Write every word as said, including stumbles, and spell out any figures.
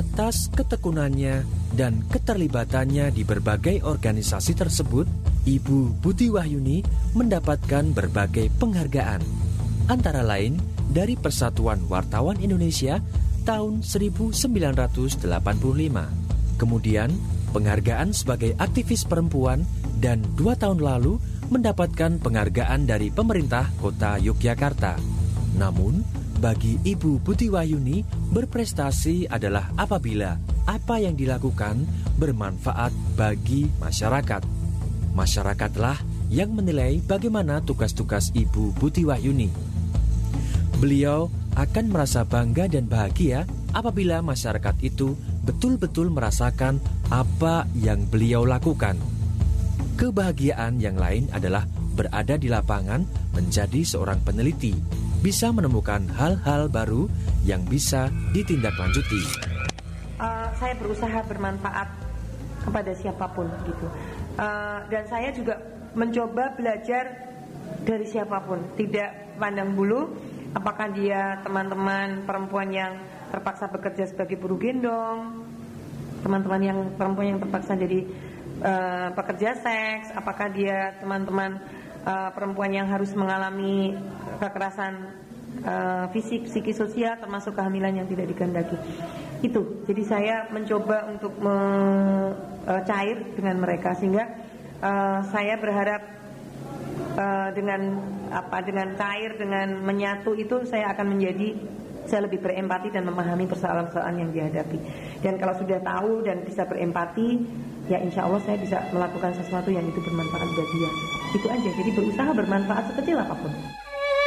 Atas ketekunannya dan keterlibatannya di berbagai organisasi tersebut, Ibu Buti Wahyuni mendapatkan berbagai penghargaan, antara lain dari Persatuan Wartawan Indonesia tahun seribu sembilan ratus delapan puluh lima. Kemudian penghargaan sebagai aktivis perempuan, dan dua tahun lalu mendapatkan penghargaan dari pemerintah Kota Yogyakarta. Namun, bagi Ibu Buti Wahyuni, berprestasi adalah apabila apa yang dilakukan bermanfaat bagi masyarakat. Masyarakatlah yang menilai bagaimana tugas-tugas Ibu Buti Wahyuni. Beliau akan merasa bangga dan bahagia apabila masyarakat itu betul-betul merasakan apa yang beliau lakukan. Kebahagiaan yang lain adalah berada di lapangan menjadi seorang peneliti, bisa menemukan hal-hal baru yang bisa ditindaklanjuti. Uh, saya berusaha bermanfaat kepada siapapun gitu, uh, dan saya juga mencoba belajar dari siapapun, tidak pandang bulu apakah dia teman-teman perempuan yang terpaksa bekerja sebagai buruh gendong, teman-teman yang perempuan yang terpaksa jadi uh, pekerja seks, apakah dia teman-teman uh, perempuan yang harus mengalami kekerasan uh, fisik, psikisosial, termasuk kehamilan yang tidak dikehendaki. Itu, jadi saya mencoba untuk me- uh, cair dengan mereka, sehingga uh, saya berharap uh, dengan apa, dengan cair, dengan menyatu itu saya akan menjadi, saya lebih berempati dan memahami persoalan-persoalan yang dihadapi. Dan kalau sudah tahu dan bisa berempati, ya insya Allah saya bisa melakukan sesuatu yang itu bermanfaat buat dia. Itu aja, jadi berusaha bermanfaat sekecil apapun.